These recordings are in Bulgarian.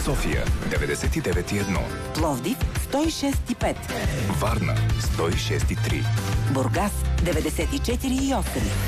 София 99,1, Пловдив 106,5, Варна 106,3, Бургас 94,8.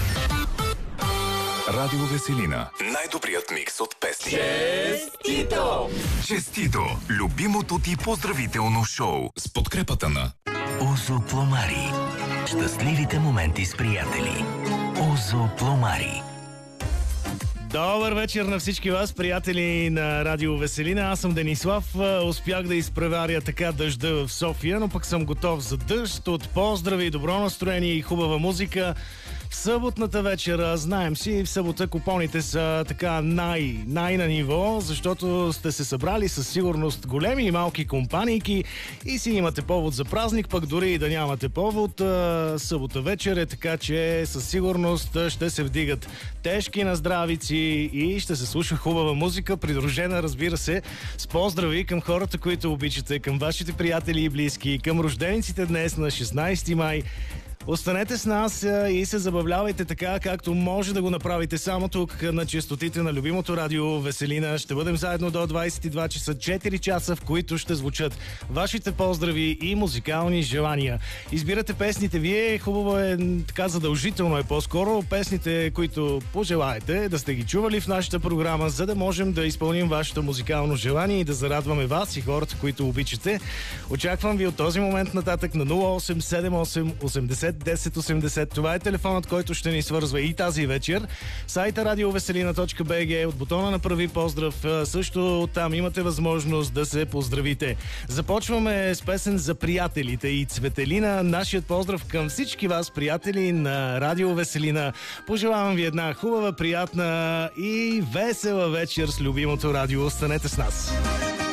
Радио Веселина. Най-добрият микс от песни. Честито! Честито! Любимото ти поздравително шоу с подкрепата на Озо Пломари. Щастливите моменти с приятели. Озо Пломари. Добър вечер на всички вас, приятели на Радио Веселина. Аз съм Денислав. Успях да изпреваря така дъжда в София, но пък съм готов за дъжд от поздрави, добро настроение и хубава музика. В съботната вечера, знаем си, в събота купоните са така най на ниво, защото сте се събрали със сигурност големи и малки компанийки и си имате повод за празник, пък дори и да нямате повод. Събота вечер е, така че със сигурност ще се вдигат тежки наздравици и ще се слуша хубава музика, придружена, разбира се, с поздрави към хората, които обичате, към вашите приятели и близки, към рождениците днес на 16 май. Останете с нас и се забавлявайте така, както може да го направите само тук на честотите на любимото радио Веселина. Ще бъдем заедно до 22 часа, 4 часа, в които ще звучат вашите поздрави и музикални желания. Избирате песните вие, хубаво е, така задължително е по-скоро, песните, които пожелаете да сте ги чували в нашата програма, за да можем да изпълним вашето музикално желание и да зарадваме вас и хората, които обичате. Очаквам ви от този момент нататък на 0878 80 1080. Това е телефонът, който ще ни свързва и тази вечер. Сайта radioveselina.bg, от бутона на прави поздрав. Също там имате възможност да се поздравите. Започваме с песен за приятелите и Цветелина. Нашият поздрав към всички вас, приятели на Радио Веселина. Пожелавам ви една хубава, приятна и весела вечер с любимото радио. Останете с нас.